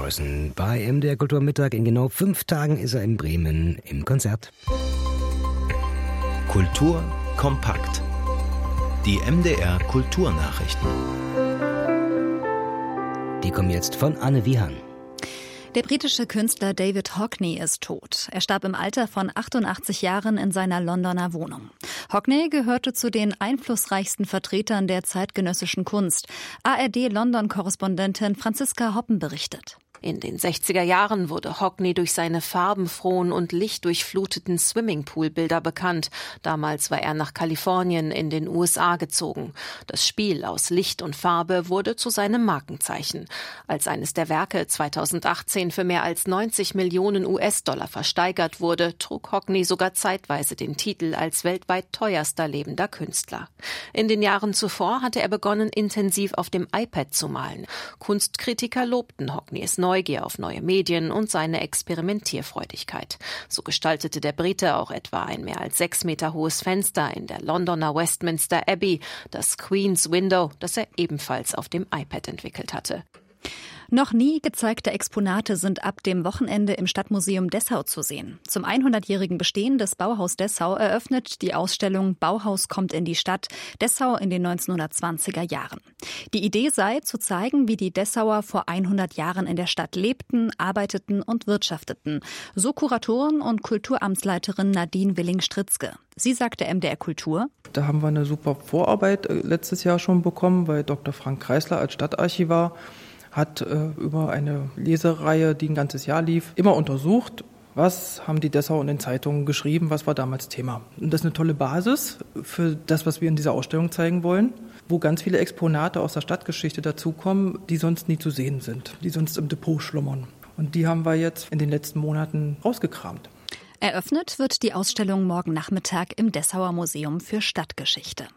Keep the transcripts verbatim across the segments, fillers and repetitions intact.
Morrison bei M D R Kulturmittag. In genau fünf Tagen ist er in Bremen im Konzert. Kultur kompakt. Die M D R Kulturnachrichten. Die kommen jetzt von Anne Wiehan. Der britische Künstler David Hockney ist tot. Er starb im Alter von achtundachtzig Jahren in seiner Londoner Wohnung. Hockney gehörte zu den einflussreichsten Vertretern der zeitgenössischen Kunst. A R D-London-Korrespondentin Franziska Hoppen berichtet. In den sechziger Jahren wurde Hockney durch seine farbenfrohen und lichtdurchfluteten Swimmingpool-Bilder bekannt. Damals war er nach Kalifornien in den U S A gezogen. Das Spiel aus Licht und Farbe wurde zu seinem Markenzeichen. Als eines der Werke zweitausendachtzehn für mehr als neunzig Millionen U S-Dollar versteigert wurde, trug Hockney sogar zeitweise den Titel als weltweit teuerster lebender Künstler. In den Jahren zuvor hatte er begonnen, intensiv auf dem iPad zu malen. Kunstkritiker lobten Hockneys Neugier auf neue Medien und seine Experimentierfreudigkeit. So gestaltete der Brite auch etwa ein mehr als sechs Meter hohes Fenster in der Londoner Westminster Abbey, das Queen's Window, das er ebenfalls auf dem iPad entwickelt hatte. Noch nie gezeigte Exponate sind ab dem Wochenende im Stadtmuseum Dessau zu sehen. Zum hundertjährigen Bestehen des Bauhaus Dessau eröffnet die Ausstellung Bauhaus kommt in die Stadt, Dessau in den neunzehnhundertzwanziger Jahren. Die Idee sei, zu zeigen, wie die Dessauer vor hundert Jahren in der Stadt lebten, arbeiteten und wirtschafteten. So Kuratorin und Kulturamtsleiterin Nadine Willing-Stritzke. Sie sagte M D R Kultur: Da haben wir eine super Vorarbeit letztes Jahr schon bekommen, weil Doktor Frank Kreisler als Stadtarchivar hat äh, über eine Lesereihe, die ein ganzes Jahr lief, immer untersucht, was haben die Dessauer in den Zeitungen geschrieben, was war damals Thema. Und das ist eine tolle Basis für das, was wir in dieser Ausstellung zeigen wollen, wo ganz viele Exponate aus der Stadtgeschichte dazukommen, die sonst nie zu sehen sind, die sonst im Depot schlummern. Und die haben wir jetzt in den letzten Monaten rausgekramt. Eröffnet wird die Ausstellung morgen Nachmittag im Dessauer Museum für Stadtgeschichte.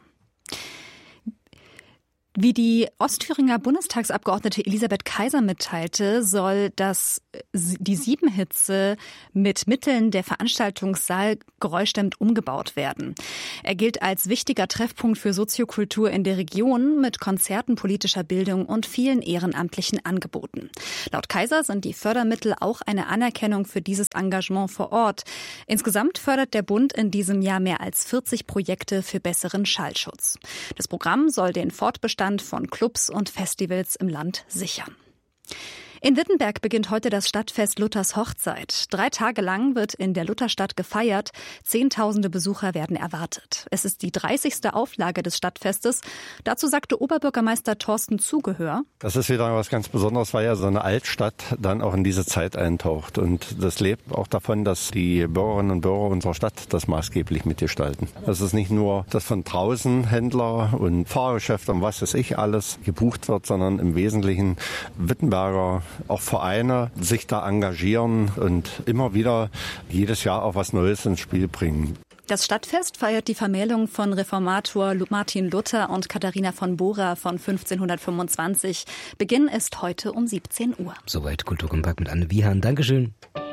Wie die Ostthüringer Bundestagsabgeordnete Elisabeth Kaiser mitteilte, soll das, die Siebenhitze mit Mitteln der Veranstaltungssaal geräuschdämmend umgebaut werden. Er gilt als wichtiger Treffpunkt für Soziokultur in der Region mit Konzerten politischer Bildung und vielen ehrenamtlichen Angeboten. Laut Kaiser sind die Fördermittel auch eine Anerkennung für dieses Engagement vor Ort. Insgesamt fördert der Bund in diesem Jahr mehr als vierzig Projekte für besseren Schallschutz. Das Programm soll den Fortbestand von Clubs und Festivals im Land sichern. In Wittenberg beginnt heute das Stadtfest Luthers Hochzeit. Drei Tage lang wird in der Lutherstadt gefeiert. Zehntausende Besucher werden erwartet. Es ist die dreißigste Auflage des Stadtfestes. Dazu sagte Oberbürgermeister Thorsten Zugehör: Das ist wieder was ganz Besonderes, weil ja so eine Altstadt dann auch in diese Zeit eintaucht. Und das lebt auch davon, dass die Bürgerinnen und Bürger unserer Stadt das maßgeblich mitgestalten. Das ist nicht nur, dass von draußen Händler und Fahrgeschäfte und was weiß ich alles gebucht wird, sondern im Wesentlichen Wittenberger, auch Vereine sich da engagieren und immer wieder jedes Jahr auch was Neues ins Spiel bringen. Das Stadtfest feiert die Vermählung von Reformator Martin Luther und Katharina von Bora von fünfzehnhundertfünfundzwanzig. Beginn ist heute um siebzehn Uhr. Soweit Kulturkompakt mit Anne Wiehan. Dankeschön.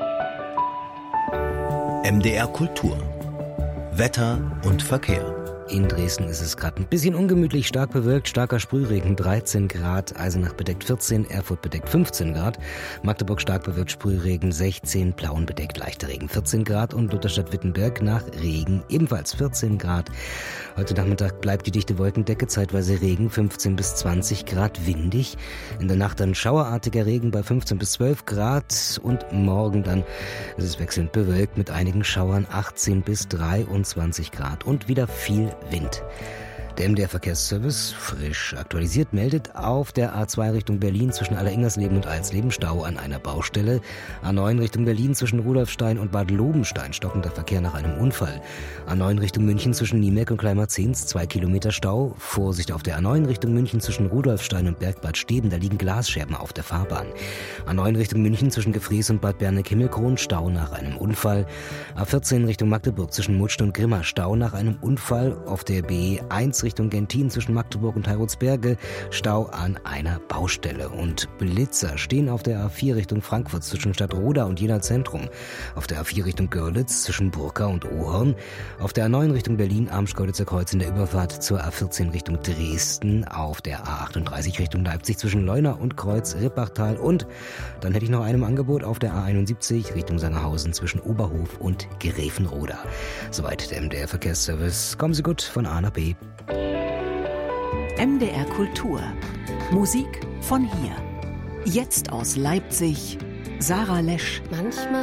M D R Kultur. Wetter und Verkehr. In Dresden ist es gerade ein bisschen ungemütlich, stark bewölkt, starker Sprühregen, dreizehn Grad, Eisenach bedeckt vierzehn, Erfurt bedeckt fünfzehn Grad, Magdeburg stark bewölkt, Sprühregen sechzehn, Plauen bedeckt leichter Regen vierzehn Grad und Lutherstadt-Wittenberg nach Regen ebenfalls vierzehn Grad. Heute Nachmittag bleibt die dichte Wolkendecke, zeitweise Regen fünfzehn bis zwanzig Grad, windig. In der Nacht dann schauerartiger Regen bei fünfzehn bis zwölf Grad und morgen dann ist es wechselnd bewölkt mit einigen Schauern achtzehn bis dreiundzwanzig Grad und wieder viel Wind. Der M D R-Verkehrsservice, frisch aktualisiert, meldet auf der A zwei Richtung Berlin zwischen Alleringersleben und Alsleben Stau an einer Baustelle. A neun Richtung Berlin zwischen Rudolfstein und Bad Lobenstein stockender Verkehr nach einem Unfall. A neun Richtung München zwischen Niemerk und Kleinmarzens zwei Kilometer Stau. Vorsicht auf der A neun Richtung München zwischen Rudolfstein und Bergbad Steden, da liegen Glasscherben auf der Fahrbahn. A neun Richtung München zwischen Gefrees und Bad Berneck-Himmelkron Stau nach einem Unfall. A vierzehn Richtung Magdeburg zwischen Mutsch und Grimma Stau nach einem Unfall. Auf der B eins Richtung Gentin zwischen Magdeburg und Heiritzberge, Stau an einer Baustelle. Und Blitzer stehen auf der A vier Richtung Frankfurt zwischen Stadtroda und Jena Zentrum, auf der A vier Richtung Görlitz zwischen Burka und Ohorn, auf der A neun Richtung Berlin Amsch-Görlitzer Kreuz in der Überfahrt zur A vierzehn Richtung Dresden, auf der A achtunddreißig Richtung Leipzig zwischen Leuna und Kreuz Rippachtal und dann hätte ich noch einem Angebot auf der A einundsiebzig Richtung Sangerhausen zwischen Oberhof und Grevenroda. Soweit der M D R Verkehrsservice. Kommen Sie gut von A nach B. M D R Kultur. Musik von hier. Jetzt aus Leipzig. Sarah Lesch. Manchmal